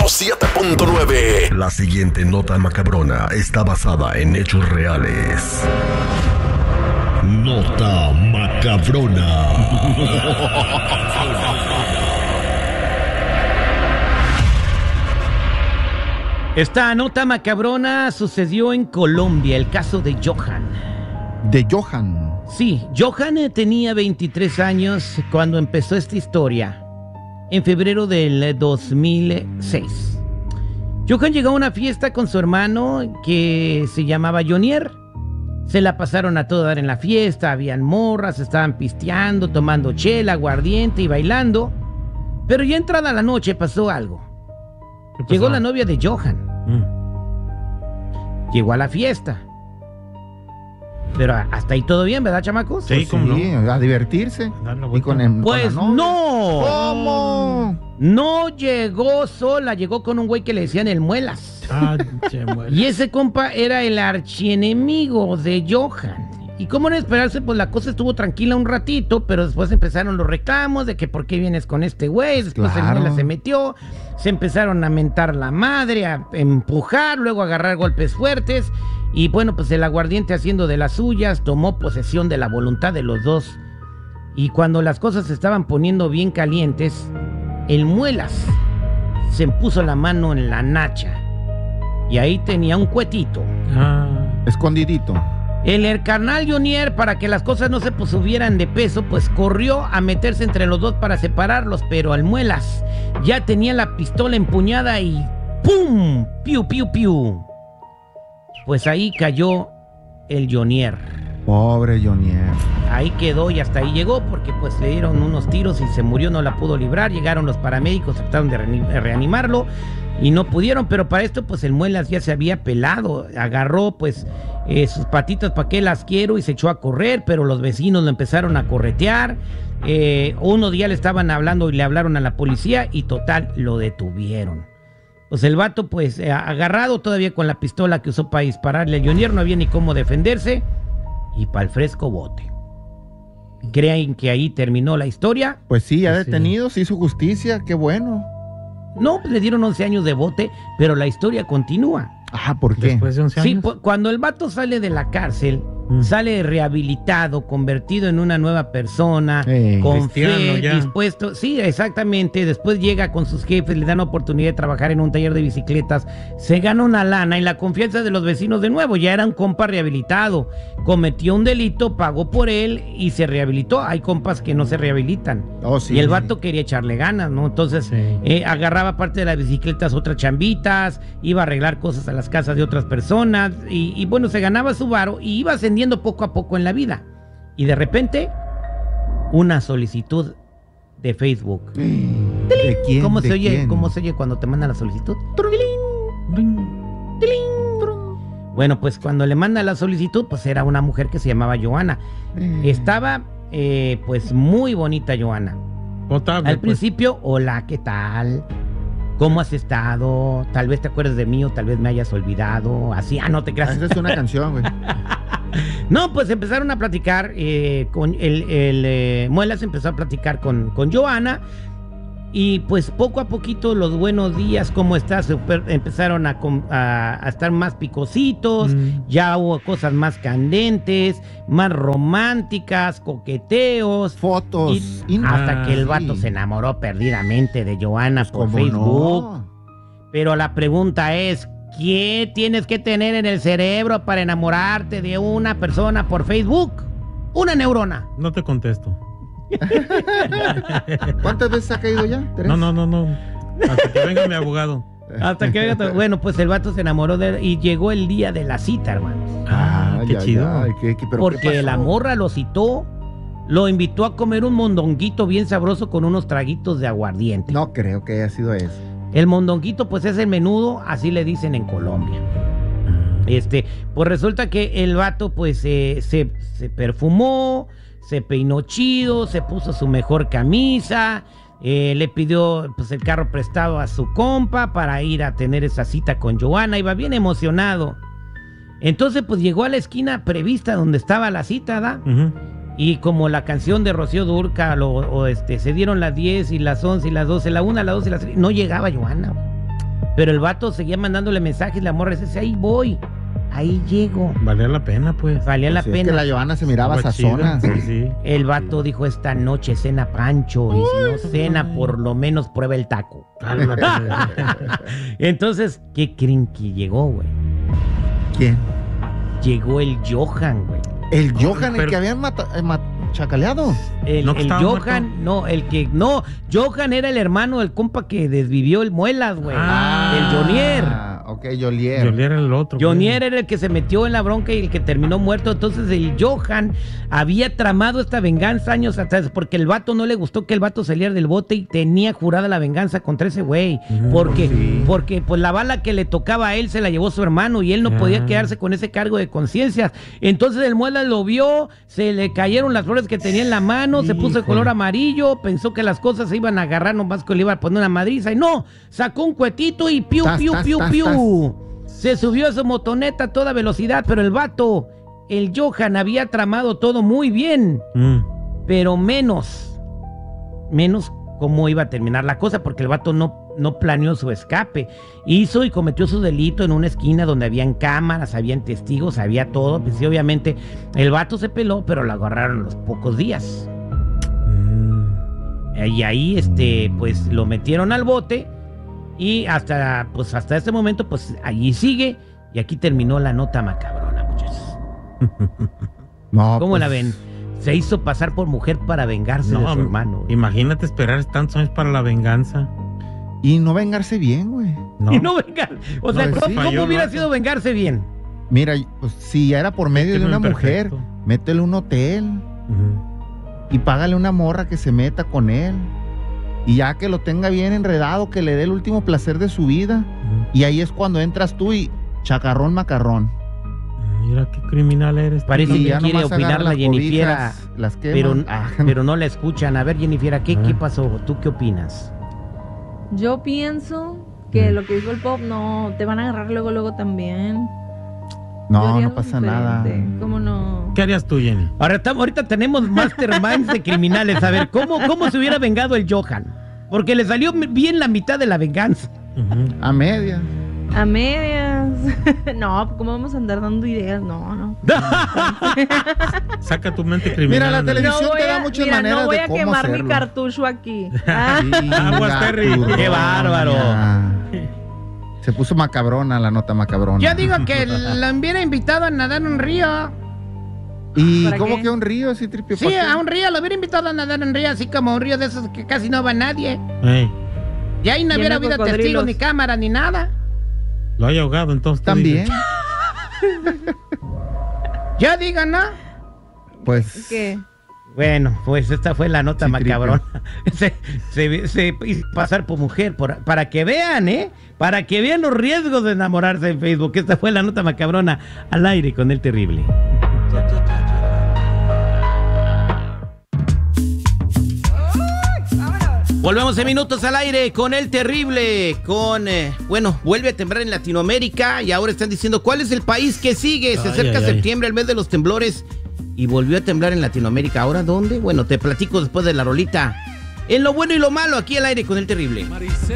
107.9. La siguiente nota macabrona está basada en hechos reales. Nota macabrona. Esta nota macabrona sucedió en Colombia, el caso de Johan. ¿De Johan? Sí, Johan tenía 23 años cuando empezó esta historia, en febrero del 2006. Johan llegó a una fiesta con su hermano que se llamaba Jonier. Se la pasaron a todo dar en la fiesta, habían morras, estaban pisteando, tomando chela, aguardiente y bailando. Pero ya entrada la noche pasó algo. Llegó la novia de Johan. Llegó a la fiesta. Pero hasta ahí todo bien, ¿verdad, chamacos? Sí, ¿cómo no? A divertirse. Y pues con no. ¿Cómo? No llegó sola, llegó con un güey que le decían el Muelas. Y ese compa era el archienemigo de Johan. Y como no esperarse, pues la cosa estuvo tranquila un ratito, pero después empezaron los reclamos de que por qué vienes con este güey. Después el Muelas se metió, se empezaron a mentar la madre, a empujar, luego a agarrar golpes fuertes. Y bueno, pues el aguardiente, haciendo de las suyas, tomó posesión de la voluntad de los dos. Y cuando las cosas se estaban poniendo bien calientes, el Muelas se puso la mano en la nacha. Y ahí tenía un cuetito. Escondidito. El carnal Jonier, para que las cosas no se subieran de peso, pues corrió a meterse entre los dos para separarlos, pero al Muelas ya tenía la pistola empuñada y ¡pum! ¡Piu, piu, piu! Pues ahí cayó el Jonier. Pobre Jonier. Ahí quedó y hasta ahí llegó, porque pues le dieron unos tiros y se murió, no la pudo librar. Llegaron los paramédicos, trataron de reanimarlo y no pudieron, pero para esto pues el Muelas ya se había pelado. Agarró pues sus patitas, ¿para qué las quiero? Y se echó a correr, pero los vecinos lo empezaron a corretear. Unos días le estaban hablando y le hablaron a la policía y total, lo detuvieron. Pues el vato pues agarrado todavía con la pistola que usó para dispararle al Jonier, no había ni cómo defenderse y para el fresco bote. ¿Creen que ahí terminó la historia? Pues sí, ya detenido, se hizo justicia, qué bueno. No, pues le dieron 11 años de bote, pero la historia continúa. Ajá, ¿por qué? Después de 11 años. Sí, cuando el vato sale de la cárcel, sale rehabilitado, convertido en una nueva persona, con fe, dispuesto. Sí, exactamente. Después llega con sus jefes, le dan oportunidad de trabajar en un taller de bicicletas, se gana una lana y la confianza de los vecinos de nuevo. Ya era un compa rehabilitado, cometió un delito, pagó por él y se rehabilitó. Hay compas que no se rehabilitan. Y el vato quería echarle ganas, ¿no? Entonces agarraba parte de las bicicletas, otras chambitas, iba a arreglar cosas a las casas de otras personas y bueno, se ganaba su varo y iba ascendiendo poco a poco en la vida. Y de repente, una solicitud de Facebook. ¿De quién? ¿Cómo se oye? ¿Quién? ¿Cómo se oye cuando te mandan la solicitud? Bueno, pues cuando le manda la solicitud, pues era una mujer que se llamaba Johanna. Estaba, pues muy bonita Johanna. Potable, al principio, hola, ¿qué tal? ¿Cómo has estado? Tal vez te acuerdes de mí o tal vez me hayas olvidado. Así, no te creas. Esa es una canción, güey. No, pues empezaron a platicar con el Muelas empezó a platicar con Johanna. Y pues poco a poquito los buenos días, ¿cómo estás? Empezaron a estar más picositos, ya hubo cosas más candentes, más románticas, coqueteos. Fotos. Hasta que el vato se enamoró perdidamente de Johanna por Facebook. No? Pero la pregunta es, ¿qué tienes que tener en el cerebro para enamorarte de una persona por Facebook? Una neurona. No te contesto. ¿Cuántas veces ha caído ya? ¿3? No. Hasta que venga mi abogado. Hasta que venga. Bueno, pues el vato se enamoró de él y llegó el día de la cita, hermanos. Qué chido. Porque la morra lo citó, lo invitó a comer un mondonguito bien sabroso con unos traguitos de aguardiente. No creo que haya sido eso. El mondonguito, pues es el menudo, así le dicen en Colombia. Pues resulta que el vato, pues se perfumó, se peinó chido, se puso su mejor camisa, le pidió pues el carro prestado a su compa para ir a tener esa cita con Johanna, iba bien emocionado. Entonces pues llegó a la esquina prevista donde estaba la cita, ¿da? Y como la canción de Rocío Dúrcal se dieron las 10 y las 11 y las 12, la 1, las 2 y las 3, no llegaba Johanna. Pero el vato seguía mandándole mensajes, la morra dice, ahí voy, ahí llego. Valía la pena, pues. Valía la pena. Es que la Johanna se miraba sazona. Sí. El vato dijo, esta noche cena Pancho, y si no cena, por lo menos prueba el taco. Entonces, ¿qué creen que llegó, güey? ¿Quién? Llegó el Johan, güey. El Johan, el que habían chacaleado. El Johan, muerto. no, Johan era el hermano del compa que desvivió el Muelas, güey. El Jonier. Ok, Jolier. Jolier era el otro. Jonier era el que se metió en la bronca y el que terminó muerto. Entonces el Johan había tramado esta venganza años atrás porque el vato no le gustó que el vato saliera del bote y tenía jurada la venganza contra ese güey. Porque pues la bala que le tocaba a él se la llevó su hermano y él no podía quedarse con ese cargo de conciencia. Entonces el Muelas lo vio, se le cayeron las flores que tenía en la mano, se puso de color amarillo, pensó que las cosas se iban a agarrar nomás que le iba a poner una madriza y no, sacó un cuetito y piu. Se subió a su motoneta a toda velocidad, pero el vato, el Johan, había tramado todo muy bien, pero menos cómo iba a terminar la cosa, porque el vato no planeó su escape. Hizo y cometió su delito en una esquina donde habían cámaras, habían testigos, había todo. Pues sí, obviamente el vato se peló, pero lo agarraron a los pocos días. Y ahí pues lo metieron al bote y hasta este momento pues allí sigue y aquí terminó la nota macabrona, muchachos. No, ¿Cómo pues, la ven? Se hizo pasar por mujer para vengarse de su hermano. Imagínate esperar tantos años para la venganza. Y no vengarse bien, güey. No. Y no vengar. O sea, No, ¿cómo falló, hubiera ¿no? sido vengarse bien? Mira, pues, si ya era por medio de una mujer, Perfecto. métele un hotel y págale una morra que se meta con él. Y ya que lo tenga bien enredado, que le dé el último placer de su vida. Y ahí es cuando entras tú y chacarrón macarrón. Mira qué criminal eres. Parece Y que ya quiere nomás opinar agarran la las Jennifer, cobijas, las queman. pero no la escuchan. A ver, Jennifer, ¿qué pasó? ¿Tú qué opinas? Yo pienso que lo que dijo el Pop, no, te van a agarrar luego también. Yo No, haría no algo pasa diferente. nada. ¿Cómo no? ¿Qué harías tú, Jenny? Ahorita tenemos masterminds de criminales. A ver, ¿cómo se hubiera vengado el Johan? Porque le salió bien la mitad de la venganza. A media. A medias. No, ¿cómo vamos a andar dando ideas? No. Saca tu mente criminal. Mira, la ándale. televisión te da muchas maneras no voy de a cómo quemar hacerlo. mi cartucho aquí. Aguas, Terry. ¡Qué bárbaro! Se puso macabrona la nota macabrona. Yo digo que lo hubiera invitado a nadar en un río. ¿Y ¿Para cómo qué? que un río así, Tripio? Sí, a un río, lo hubiera invitado a nadar en un río, así como un río de esos que casi no va nadie. Ey, Y ahí no Lleno hubiera de habido cocodrilos. testigos, ni cámara, ni nada. lo hay ahogado, entonces. tú También. dices. Yo digo, ¿no? Pues. ¿Qué? Bueno, pues esta fue la nota Sí, macabrona. Se hizo pasar por mujer, para que vean, para que vean los riesgos de enamorarse en Facebook. Esta fue la nota macabrona al aire con el terrible. Volvemos en minutos al aire con el terrible, vuelve a temblar en Latinoamérica y ahora están diciendo cuál es el país que sigue. Se acerca septiembre, el mes de los temblores, y volvió a temblar en Latinoamérica. ¿Ahora dónde? Bueno, te platico después de la rolita. En lo bueno y lo malo, aquí al aire con el terrible.